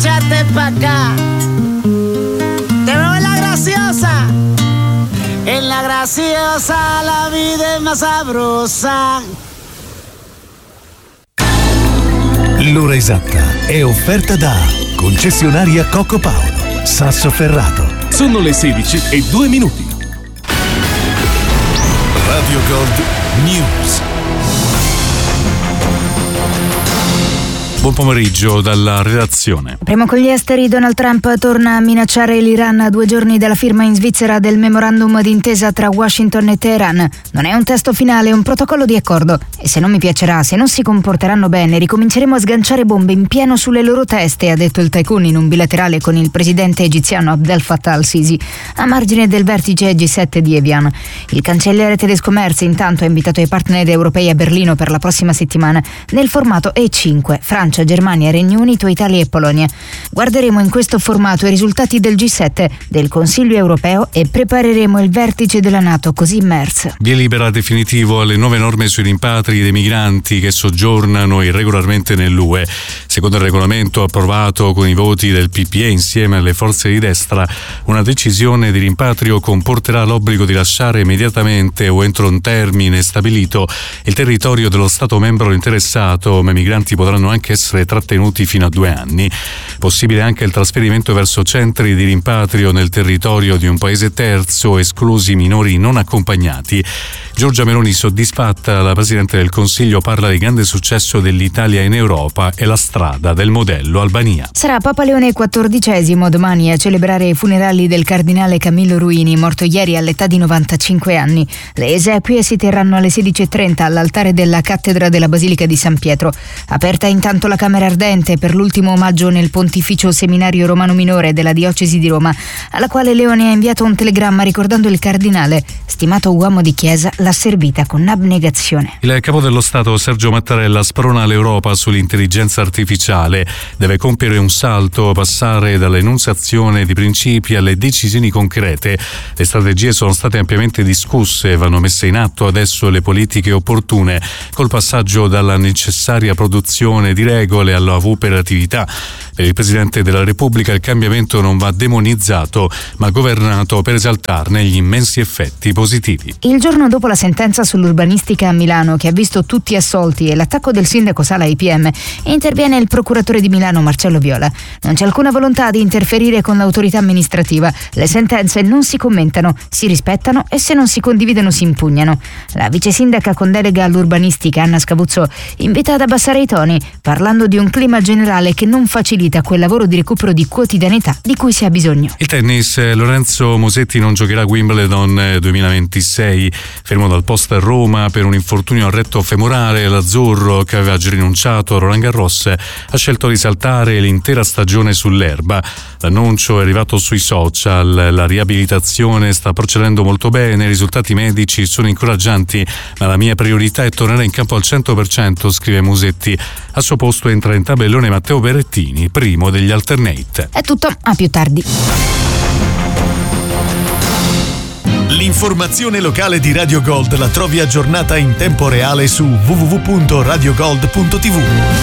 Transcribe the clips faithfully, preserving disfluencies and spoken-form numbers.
Échate pa' acá. Te veo en la graciosa. En la graciosa la vida es más sabrosa. L'ora esatta è offerta da concessionaria Coco Paolo, Sassoferrato. Sono le sedici e due minuti. Radio Gold News. Buon pomeriggio dalla redazione. Primo con gli esteri, Donald Trump torna a minacciare l'Iran a due giorni dalla firma in Svizzera del memorandum d'intesa tra Washington e Teheran. Non è un testo finale, è un protocollo di accordo. E se non mi piacerà, se non si comporteranno bene, ricominceremo a sganciare bombe in pieno sulle loro teste, ha detto il tycoon in un bilaterale con il presidente egiziano Abdel Fattah al-Sisi, a margine del vertice G sette di Evian. Il cancelliere tedesco Merz intanto ha invitato i partner europei a Berlino per la prossima settimana nel formato E cinque, Francia, Germania, Regno Unito, Italia e Polonia. Guarderemo in questo formato i risultati del G sette, del Consiglio europeo e prepareremo il vertice della NATO, così Merz. Via libera definitivo alle nuove norme sui rimpatri dei migranti che soggiornano irregolarmente nell'U E. Secondo il regolamento approvato con i voti del P P E insieme alle forze di destra, una decisione di rimpatrio comporterà l'obbligo di lasciare immediatamente o entro un termine stabilito il territorio dello Stato membro interessato, ma i migranti potranno anche essere trattenuti fino a due anni. Possibile anche il trasferimento verso centri di rimpatrio nel territorio di un paese terzo, esclusi minori non accompagnati. Giorgia Meloni, soddisfatta, la Presidente del Consiglio parla di grande successo dell'Italia in Europa e la strada del modello Albania. Sarà Papa Leone quattordicesimo domani a celebrare i funerali del cardinale Camillo Ruini, morto ieri all'età di novantacinque anni. Le esequie si terranno alle sedici e trenta all'altare della cattedra della Basilica di San Pietro. Aperta intanto la Camera Ardente per l'ultimo omaggio nel Pontificio Seminario Romano Minore della Diocesi di Roma, alla quale Leone ha inviato un telegramma ricordando il cardinale, stimato uomo di chiesa, l'ha servita con abnegazione. Il capo dello Stato Sergio Mattarella sprona l'Europa sull'intelligenza artificiale. Deve compiere un salto, passare dall'enunziazione di principi alle decisioni concrete. Le strategie sono state ampiamente discusse, vanno messe in atto adesso le politiche opportune, col passaggio dalla necessaria produzione di regole alla operatività. Per il Presidente della Repubblica il cambiamento non va demonizzato, ma governato per esaltarne gli immensi effetti positivi. Il giorno dopo la sentenza sull'urbanistica a Milano, che ha visto tutti assolti, e l'attacco del sindaco Sala ai P M, interviene il procuratore di Milano Marcello Viola. Non c'è alcuna volontà di interferire con l'autorità amministrativa. Le sentenze non si commentano, si rispettano e se non si condividono si impugnano. La vice sindaca con delega all'urbanistica Anna Scavuzzo invita ad abbassare i toni, parlando di un clima generale che non facilita quel lavoro di recupero di quotidianità di cui si ha bisogno. Il tennis, Lorenzo Musetti non giocherà Wimbledon duemilaventisei, fermo dal post a Roma per un infortunio al retto femorale. L'azzurro, che aveva già rinunciato a Roland Garros, ha scelto di saltare l'intera stagione sull'erba. L'annuncio è arrivato sui social, la riabilitazione sta procedendo molto bene, i risultati medici sono incoraggianti, ma la mia priorità è tornare in campo al cento per cento, scrive Musetti. Al suo posto entra in tabellone Matteo Berrettini, primo degli alternate. È tutto, a più tardi. L'informazione locale di Radio Gold la trovi aggiornata in tempo reale su w w w punto radio gold punto t v.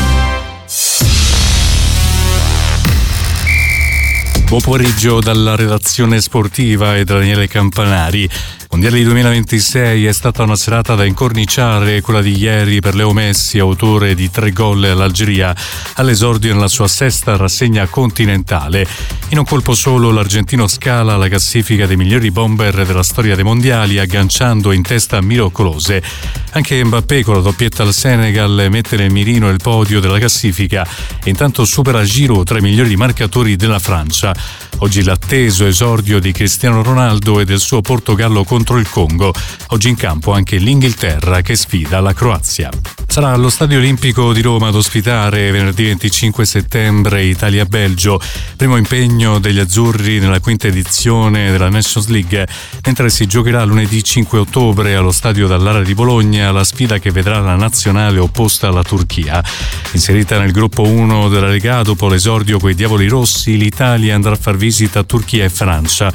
Buon pomeriggio dalla redazione sportiva e da Daniele Campanari. Mondiali duemilaventisei è stata una serata da incorniciare, quella di ieri per Leo Messi, autore di tre gol all'Algeria, all'esordio nella sua sesta rassegna continentale. In un colpo solo l'argentino scala la classifica dei migliori bomber della storia dei mondiali, agganciando in testa a Miro Klose. Anche Mbappé con la doppietta al Senegal mette nel mirino il podio della classifica e intanto supera Giroud tra i migliori marcatori della Francia. Oggi l'atteso esordio di Cristiano Ronaldo e del suo Portogallo contro il Congo. Oggi in campo anche l'Inghilterra che sfida la Croazia. Sarà allo Stadio Olimpico di Roma ad ospitare venerdì venticinque settembre Italia-Belgio, primo impegno degli azzurri nella quinta edizione della Nations League, mentre si giocherà lunedì cinque ottobre allo Stadio Dallara di Bologna la sfida che vedrà la nazionale opposta alla Turchia. Inserita nel gruppo uno della Lega dopo l'esordio coi Diavoli Rossi, l'Italia andrà a far visita a Turchia e Francia.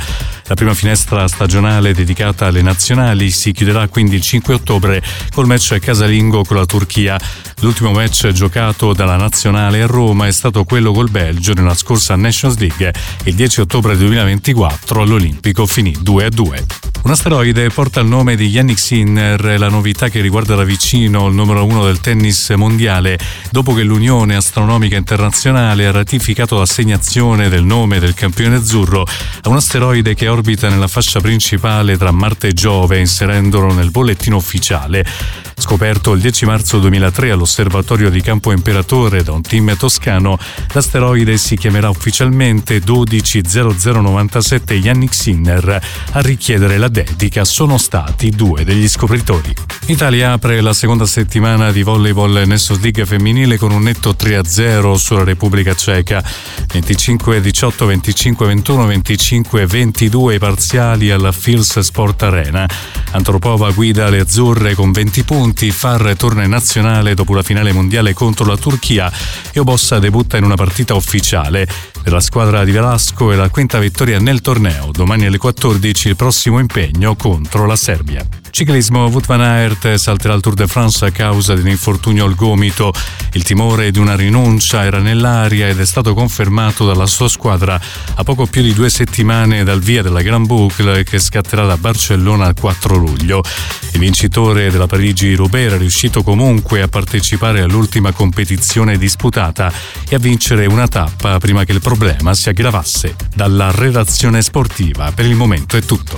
La prima finestra stagionale dedicata alle nazionali si chiuderà quindi il cinque ottobre col match casalingo con la Turchia. L'ultimo match giocato dalla nazionale a Roma è stato quello col Belgio nella scorsa Nations League. Il dieci ottobre duemilaventiquattro all'Olimpico finì due a due. Un asteroide porta il nome di Jannik Sinner, la novità che riguarda da vicino il numero uno del tennis mondiale, dopo che l'Unione Astronomica Internazionale ha ratificato l'assegnazione del nome del campione azzurro a un asteroide che orbita nella fascia principale tra Marte e Giove, inserendolo nel bollettino ufficiale. Scoperto il dieci marzo duemilatré all'osservatorio di Campo Imperatore da un team toscano, l'asteroide si chiamerà ufficialmente dodici zero zero novantasette. Jannik Sinner a richiedere la dedica sono stati due degli scopritori. L'Italia apre la seconda settimana di volleyball Nations League femminile con un netto tre a zero sulla Repubblica Ceca. venticinque diciotto, venticinque ventuno, venticinque ventidue i parziali alla Fils Sport Arena. Antropova guida le azzurre con venti punti, Far torna in nazionale dopo la finale mondiale contro la Turchia e Obossa debutta in una partita ufficiale. Per la squadra di Velasco è la quinta vittoria nel torneo. Domani alle quattordici il prossimo impegno contro la Serbia. Ciclismo, Wout van Aert salterà il Tour de France a causa di un infortunio al gomito. Il timore di una rinuncia era nell'aria ed è stato confermato dalla sua squadra a poco più di due settimane dal via della Grand Boucle che scatterà da Barcellona il quattro luglio. Il vincitore della Parigi-Roubaix era riuscito comunque a partecipare all'ultima competizione disputata e a vincere una tappa prima che il problema si aggravasse. Dalla redazione sportiva per il momento è tutto.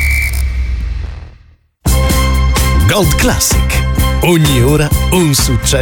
Gold Classic. Ogni ora un successo.